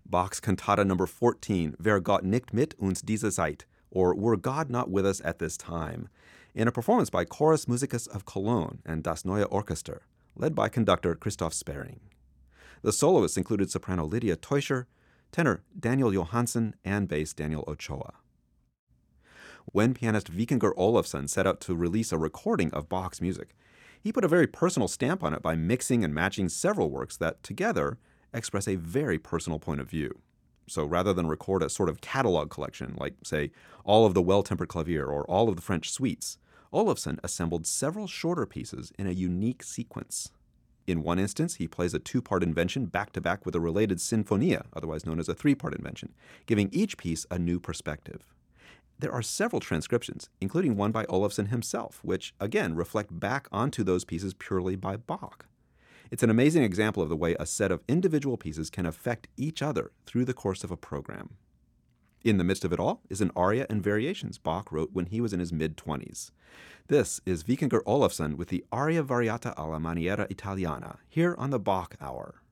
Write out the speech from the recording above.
Bach's Cantata number 14, Wer Gott nicht mit uns diese Zeit, or Were God Not With Us at This Time, in a performance by Chorus Musicus of Cologne and Das Neue Orchester, led by conductor Christoph Sparing. The soloists included soprano Lydia Teuscher, tenor Daniel Johansson, and bass Daniel Ochoa. When pianist Vikingur Olafsson set out to release a recording of Bach's music, he put a very personal stamp on it by mixing and matching several works that, together, express a very personal point of view. So rather than record a sort of catalog collection, like, say, all of the Well-Tempered Clavier or all of the French suites, Olafsson assembled several shorter pieces in a unique sequence. In one instance, he plays a two-part invention back-to-back with a related sinfonia, otherwise known as a three-part invention, giving each piece a new perspective. There are several transcriptions, including one by Olafsson himself, which, again, reflect back onto those pieces purely by Bach. It's an amazing example of the way a set of individual pieces can affect each other through the course of a program. In the midst of it all is an aria and variations Bach wrote when he was in his mid-20s. This is Vikingur Olafsson with the Aria Variata alla Maniera Italiana, here on the Bach Hour.